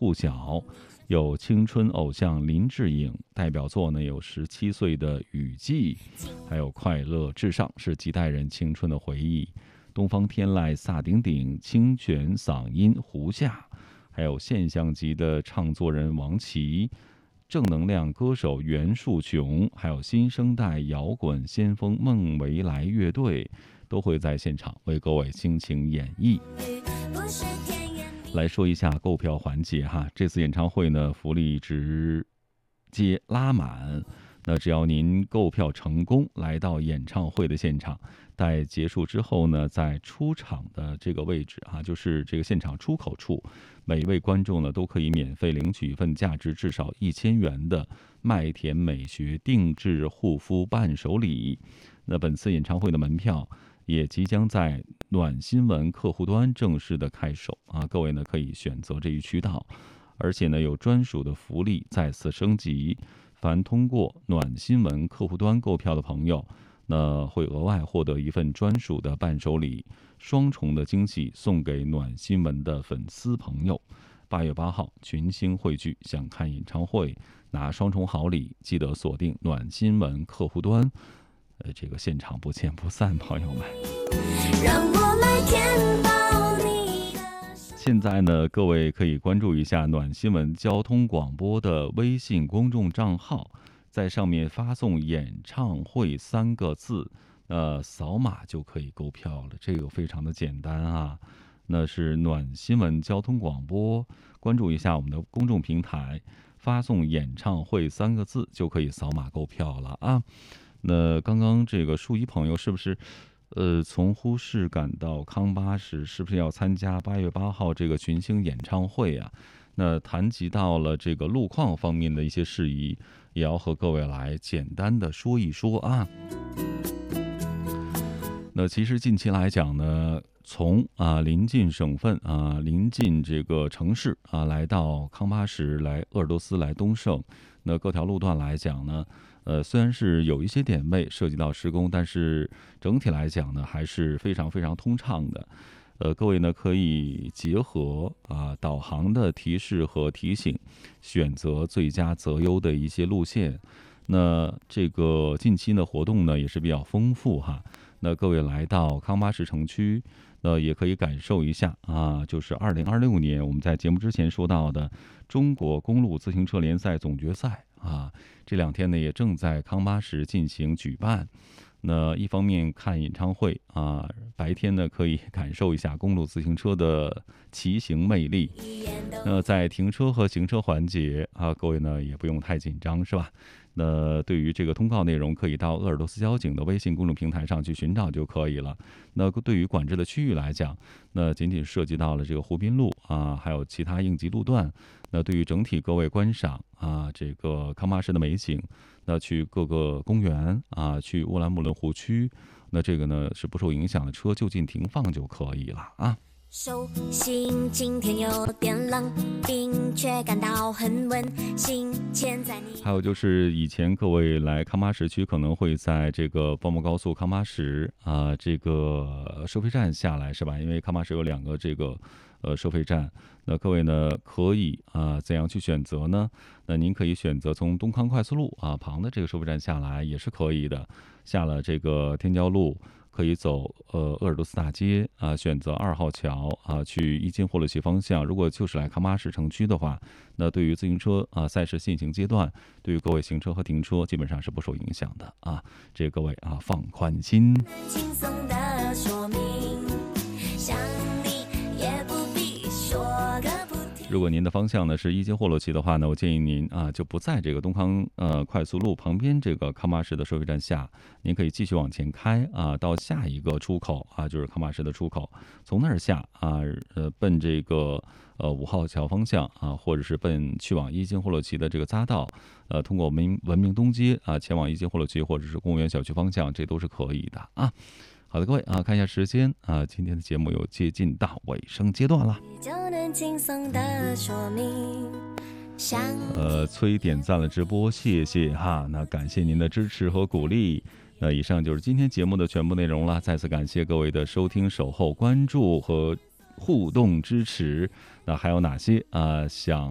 户晓，有青春偶像林志颖，代表作呢有17岁的雨季，还有快乐至上是几代人青春的回忆，东方天籁萨顶顶，清泉嗓音胡夏，还有现象级的唱作人王琦，正能量歌手袁树雄，还有新生代摇滚先锋孟维来乐队，都会在现场为各位倾情演绎。来说一下购票环节哈，这次演唱会呢，福利直接拉满。那只要您购票成功，来到演唱会的现场，待结束之后呢，在出场的这个位置就是这个现场出口处，每一位观众呢都可以免费领取一份价值至少1000元的麦田美学定制护肤伴手礼。那本次演唱会的门票也即将在暖新闻客户端正式的开售各位呢可以选择这一渠道，而且呢有专属的福利再次升级。凡通过暖新闻客户端购票的朋友，那会额外获得一份专属的伴手礼，双重的惊喜送给暖新闻的粉丝朋友。8月8号群星汇聚，想看演唱会拿双重好礼，记得锁定暖新闻客户端。这个现场不见不散，朋友们。让我来填饱你的。现在呢，各位可以关注一下暖新闻交通广播的微信公众账号，在上面发送演唱会3个字，扫码就可以购票了，这个非常的简单啊。那是暖新闻交通广播，关注一下我们的公众平台，发送演唱会3个字就可以扫码购票了啊。那刚刚这个树一朋友是不是从呼市赶到康巴什，是不是要参加8月8号这个群星演唱会啊？那谈及到了这个路况方面的一些事宜，也要和各位来简单的说一说啊。那其实近期来讲呢，从临近省份临近这个城市来到康巴什、来鄂尔多斯、来东胜，那各条路段来讲呢，虽然是有一些点位涉及到施工，但是整体来讲呢，还是非常非常通畅的。各位呢可以结合导航的提示和提醒，选择最佳择优的一些路线。那这个近期呢活动呢也是比较丰富哈。那各位来到康巴什城区，也可以感受一下就是2026年我们在节目之前说到的中国公路自行车联赛总决赛这2天呢也正在康巴什进行举办。那一方面看演唱会白天呢可以感受一下公路自行车的骑行魅力。那在停车和行车环节各位呢也不用太紧张，是吧？那对于这个通告内容，可以到鄂尔多斯交警的微信公众平台上去寻找就可以了。那对于管制的区域来讲，那仅仅涉及到了这个湖滨路还有其他应急路段。那对于整体各位观赏这个康巴什的美景，那去各个公园去乌兰木伦湖区，那这个呢是不受影响的，车就近停放就可以了手心今天有点冷，冰却感到很温馨。牵在你。还有就是以前各位来康巴什区可能会在这个包莫高速康巴什这个收费站下来，是吧？因为康巴什有2个这个收费站。那各位呢可以怎样去选择呢？那您可以选择从东康快速路旁的这个收费站下来也是可以的。下了这个天骄路，可以走鄂尔多斯大街选择2号桥去伊金霍勒旗方向。如果就是来康巴什城区的话，那对于自行车赛事进行阶段，对于各位行车和停车基本上是不受影响的这各位放宽心。轻松的说明，想你也不必说个不停。如果您的方向呢是伊金霍勒旗的话呢，我建议您就不在这个东康快速路旁边这个康巴什的收费站下，您可以继续往前开到下一个出口就是康巴什的出口，从那儿下奔这个5号桥方向或者是奔去往伊金霍勒旗的这个匝道，通过文明东街前往伊金霍勒旗或者是公务员小区方向，这都是可以的好的，各位看一下时间今天的节目又接近到尾声阶段了。就能轻松的说明崔点赞了直播，谢谢那感谢您的支持和鼓励。那以上就是今天节目的全部内容了，再次感谢各位的收听、守候、关注和互动支持。那还有哪些想